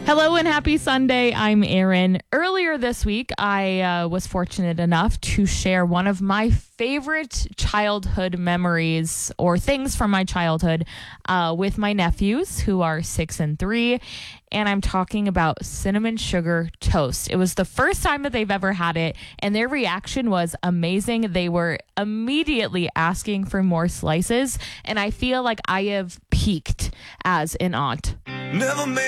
Hello and happy Sunday. I'm Erin. Earlier this week, I was fortunate enough to share one of my favorite childhood memories or things from my childhood with my nephews who are 6 and 3. And I'm talking about cinnamon sugar toast. It was the first time that they've ever had it, and their reaction was amazing. They were immediately asking for more slices, and I feel like I have peaked as an aunt. Never